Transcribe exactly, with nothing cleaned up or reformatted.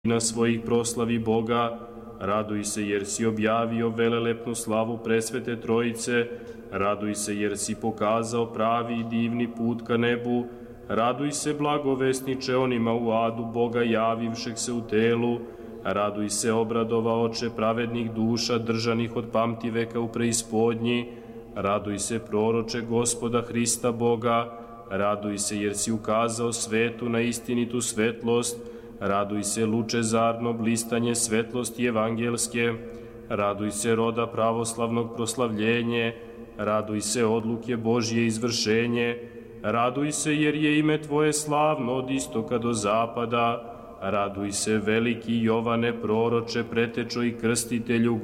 na svojih proslavi Boga, raduj se jer si objavio velelepnu slavu presvete Trojice, raduj se jer si pokazao pravi i divni put ka nebu, raduj se blagovesniče onima u adu Boga javivšeg se u telu, raduj se obradova oče pravednih duša držanih od pamtiveka u preispodnji, raduj se proroče Gospoda Hrista Boga, raduj se jer si ukazao svetu na istinitu svetlost, raduj se lučezarno blistanje svetlosti evangelske, raduj se roda pravoslavnog proslavljenje, raduj se odluke Božje izvršenje, raduj se jer je ime Tvoje slavno od istoka do zapada, raduj se veliki Jovane proroče, pretečo i krstitelju,